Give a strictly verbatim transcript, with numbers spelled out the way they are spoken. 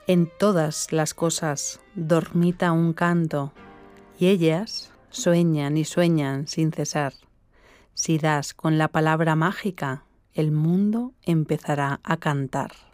En todas las cosas dormita un canto, y ellas sueñan y sueñan sin cesar. Si das con la palabra mágica, el mundo empezará a cantar.